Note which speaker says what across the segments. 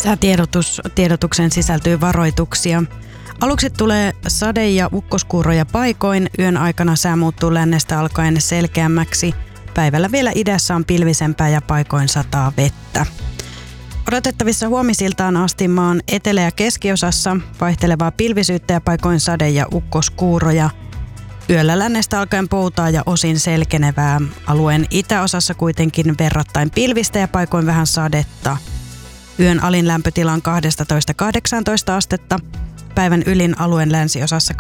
Speaker 1: Tiedotukseen sisältyy varoituksia. Aluksi tulee sade- ja ukkoskuuroja paikoin. Yön aikana sää muuttuu lännestä alkaen selkeämmäksi. Päivällä vielä idässä on pilvisempää ja paikoin sataa vettä. Odotettavissa huomisiltaan asti maan etelä- ja keskiosassa vaihtelevaa pilvisyyttä ja paikoin sade- ja ukkoskuuroja. Yöllä lännestä alkaen poutaa ja osin selkenevää. Alueen itäosassa kuitenkin verrattain pilvistä ja paikoin vähän sadetta. Yön alin lämpötila on 12–18 astetta. Päivän ylin alueen länsiosassa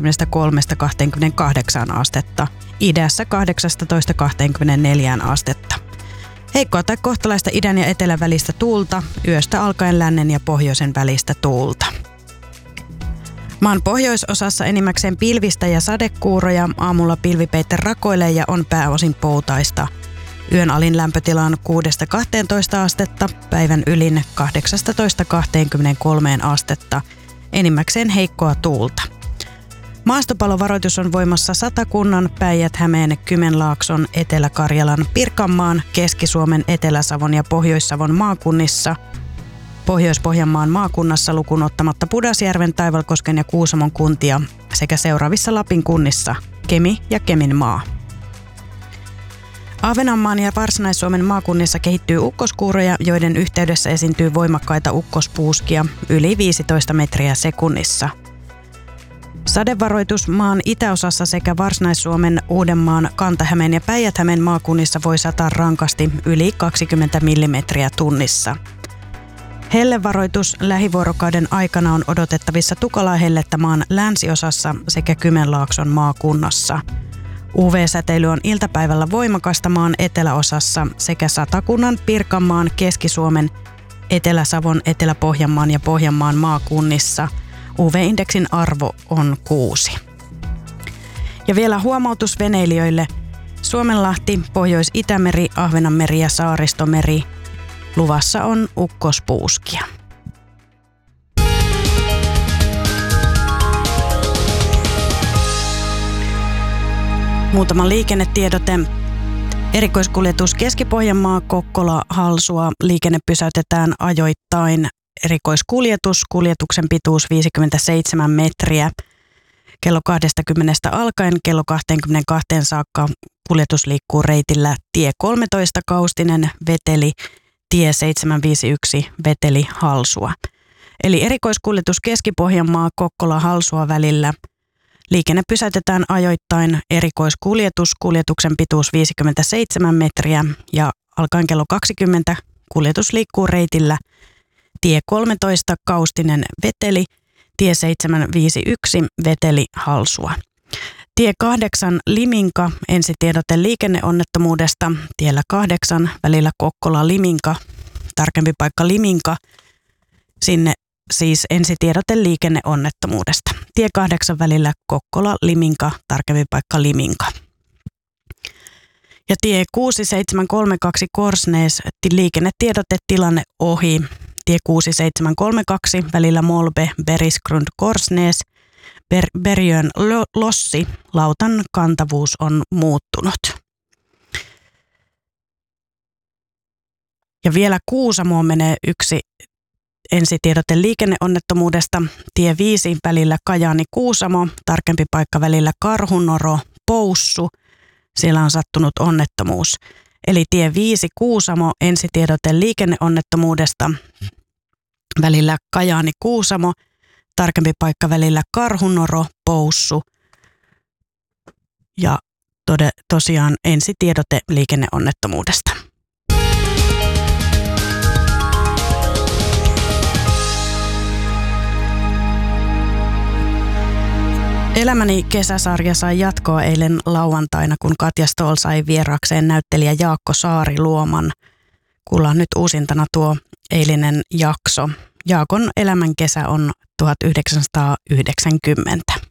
Speaker 1: 23–28 astetta. Idässä 18–24 astetta. Heikkoa tai kohtalaista idän ja etelän välistä tuulta, yöstä alkaen lännen ja pohjoisen välistä tuulta. Maan pohjoisosassa enimmäkseen pilvistä ja sadekuuroja, aamulla pilvipeite rakoilee ja on pääosin poutaista. Yön alin lämpötila on 6–12 astetta, päivän ylin 18–23 astetta, enimmäkseen heikkoa tuulta. Maastopalovaroitus on voimassa Satakunnan, Päijät-Hämeen, Kymenlaakson, Etelä-Karjalan, Pirkanmaan, Keski-Suomen, Etelä-Savon ja Pohjois-Savon maakunnissa, Pohjois-Pohjanmaan maakunnassa lukuun ottamatta Pudasjärven, Taivalkosken ja Kuusamon kuntia sekä seuraavissa Lapin kunnissa Kemi ja Keminmaa. Ahvenanmaan ja Varsinais-Suomen maakunnissa kehittyy ukkoskuuroja, joiden yhteydessä esiintyy voimakkaita ukkospuuskia yli 15 metriä sekunnissa. Sadevaroitus maan itäosassa sekä Varsinais-Suomen, Uudenmaan, Kanta-Hämeen ja Päijät-Hämeen maakunnissa voi sataa rankasti yli 20 millimetriä tunnissa. Hellevaroitus lähivuorokauden aikana on odotettavissa tukalaa hellettä maan länsiosassa sekä Kymenlaakson maakunnassa. UV-säteily on iltapäivällä voimakasta maan eteläosassa sekä Satakunnan, Pirkanmaan, Keski-Suomen, Etelä-Savon, Etelä-Pohjanmaan ja Pohjanmaan maakunnissa. UV-indeksin arvo on 6. Ja vielä huomautus veneilijöille. Suomenlahti, Pohjois-Itämeri, Ahvenanmeri ja Saaristomeri. Luvassa on ukkospuuskia. Muutama liikennetiedote. Erikoiskuljetus Keski-Pohjanmaa, Kokkola, Halsua. Liikenne pysäytetään ajoittain. Kuljetuksen pituus 57 metriä. Kello 20 alkaen kello 22 saakka kuljetus liikkuu reitillä tie 13 Kaustinen, Veteli, tie 751 Veteli, Halsua. Eli erikoiskuljetus Keski-Pohjanmaa, Kokkola, Halsua välillä. Liikenne pysäytetään ajoittain. Kuljetuksen pituus 57 metriä ja alkaen kello 20 kuljetus liikkuu reitillä tie 13 Kaustinen, Veteli, tie 751 Veteli, Halsua. Tie 8 Liminka, ensitiedote liikenneonnettomuudesta, tiellä 8 välillä Kokkola-Liminka, tarkempi paikka Liminka, sinne siis ensitiedote liikenneonnettomuudesta. Tie 8 välillä Kokkola-Liminka, tarkempi paikka Liminka. Ja tie 6732 Korsnäs, liikennetiedote tilanne ohi. Tie 6732 välillä Molbe, Berisgrund, Korsnäs, Bergön Lossi, lautan kantavuus on muuttunut. Ja vielä Kuusamoon menee yksi ensitiedote liikenneonnettomuudesta. Tie 5 välillä Kajaani-Kuusamo, tarkempi paikka välillä Karhunoro, Poussu. Siellä on sattunut onnettomuus. Eli tie 5 Kuusamo, ensitiedote liikenneonnettomuudesta välillä Kajaani-Kuusamo, tarkempi paikka välillä Karhunoro, Poussu ja tosiaan ensitiedote liikenneonnettomuudesta. Elämäni kesäsarja sai jatkoa eilen lauantaina, kun Katja Stoll sai vieraakseen näyttelijä Jaakko Saariluoman. Kuullaan nyt uusintana tuo eilinen jakso. Jaakon elämän kesä on 1990.